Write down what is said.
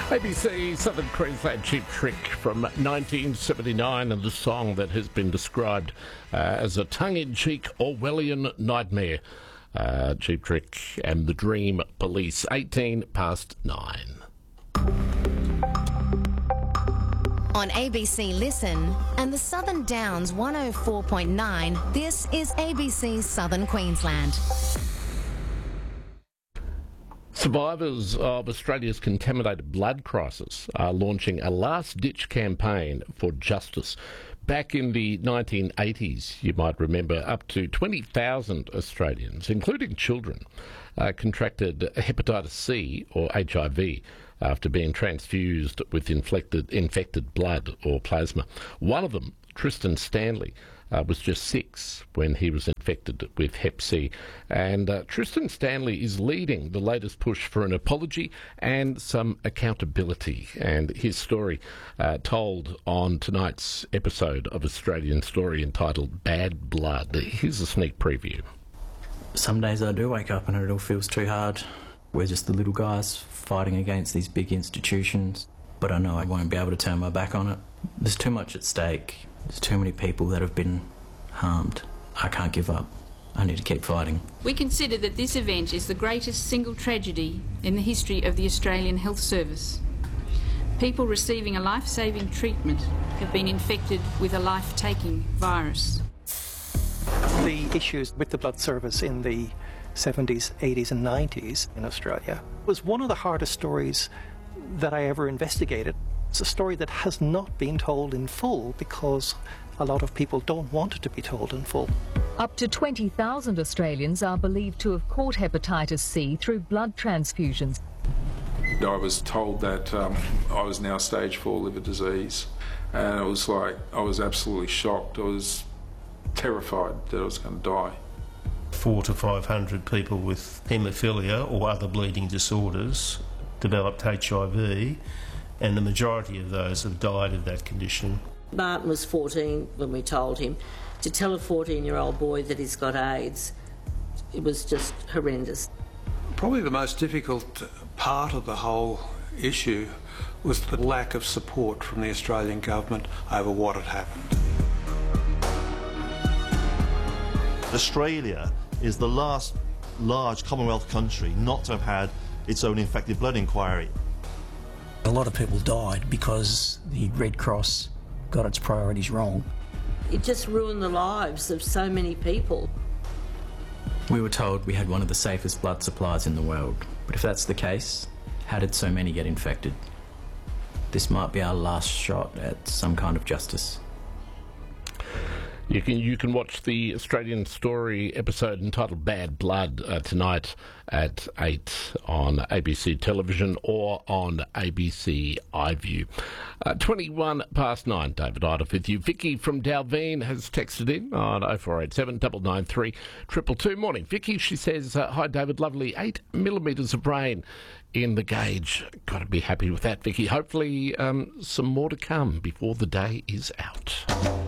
ABC Southern Queensland Cheap Trick from 1979, and the song that has been described as a tongue-in-cheek Orwellian nightmare. Cheap Trick and the Dream Police, 9:18. On ABC Listen and the Southern Downs 104.9, this is ABC Southern Queensland. Survivors of Australia's contaminated blood crisis are launching a last-ditch campaign for justice. Back in the 1980s, you might remember, up to 20,000 Australians, including children, contracted hepatitis C, or HIV, after being transfused with infected blood or plasma. One of them, Tristan Stanley, was just 6 when he was infected with Hep C. And Tristan Stanley is leading the latest push for an apology and some accountability. And his story told on tonight's episode of Australian Story entitled Bad Blood. Here's a sneak preview. Some days I do wake up and it all feels too hard. We're just the little guys fighting against these big institutions. But I know I won't be able to turn my back on it. There's too much at stake. There's too many people that have been harmed. I can't give up. I need to keep fighting. We consider that this event is the greatest single tragedy in the history of the Australian Health Service. People receiving a life-saving treatment have been infected with a life-taking virus. The issues with the blood service in the 70s, 80s and 90s in Australia was one of the hardest stories that I ever investigated. It's a story that has not been told in full because a lot of people don't want it to be told in full. Up to 20,000 Australians are believed to have caught hepatitis C through blood transfusions. I was told that I was now stage 4 liver disease, and it was like I was absolutely shocked. I was terrified that I was going to die. 400 to 500 people with haemophilia or other bleeding disorders developed HIV, and the majority of those have died of that condition. Martin was 14 when we told him. To tell a 14-year-old boy that he's got AIDS, it was just horrendous. Probably the most difficult part of the whole issue was the lack of support from the Australian government over what had happened. Australia is the last large Commonwealth country not to have had its own infected blood inquiry. A lot of people died because the Red Cross got its priorities wrong. It just ruined the lives of so many people. We were told we had one of the safest blood supplies in the world. But if that's the case, how did so many get infected? This might be our last shot at some kind of justice. You can watch the Australian Story episode entitled Bad Blood tonight at 8 on ABC Television or on ABC iView. 9:21, David Idle with you. Vicky from Dalveen has texted in on 0487 993 222. Morning, Vicky. She says, hi, David. Lovely 8 millimetres of rain in the gauge. Got to be happy with that, Vicky. Hopefully some more to come before the day is out.